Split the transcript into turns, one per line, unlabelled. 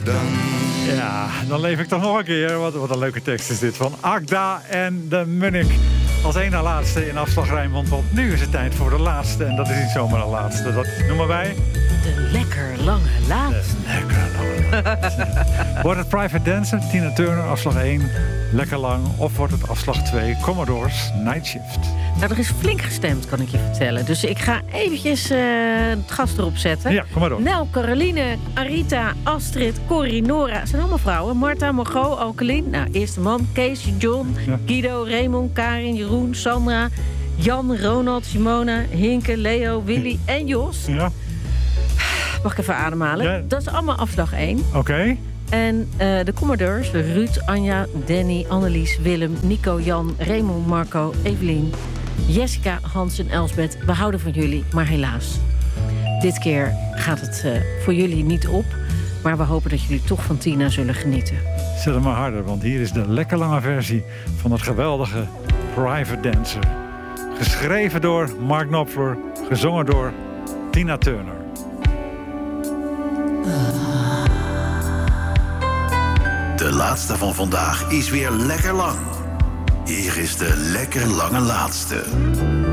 Ja, dan leef ik toch nog een keer. Wat een leuke tekst is dit van Agda en de Munnik. Als één na laatste in afslag Rijnmond. Want nu is het tijd voor de laatste. En dat is niet zomaar de laatste. Dat noemen wij...
De lekker lange laatste.
Lekker lange laatste. Wordt het Private Dancer, Tina Turner, afslag 1, lekker lang. Of wordt het afslag 2, Commodores, Night Shift.
Nou, er is flink gestemd, kan ik je vertellen. Dus ik ga eventjes het gas erop zetten.
Ja, kom maar door.
Nel, Caroline, Arita, Astrid, Corrie, Nora. Het zijn allemaal vrouwen. Marta, Margot, Alkelien. Nou, eerste man. Kees, John,
Ja.
Guido, Raymond, Karin, Jeroen, Sandra, Jan, Ronald, Simona, Hinke, Leo, Willy en Jos.
Ja,
Mag ik even ademhalen?
Ja.
Dat is allemaal afslag 1.
oké.
En de Commodores, Ruud, Anja, Danny, Annelies, Willem, Nico, Jan, Raymond, Marco, Evelien, Jessica, Hans en Elsbeth. We houden van jullie, maar helaas. Dit keer gaat het voor jullie niet op. Maar we hopen dat jullie toch van Tina zullen genieten.
Zet hem maar harder, want hier is de lekker lange versie van het geweldige Private Dancer. Geschreven door Mark Knopfler, gezongen door Tina Turner.
De laatste van vandaag is weer lekker lang. Hier is de lekker lange laatste.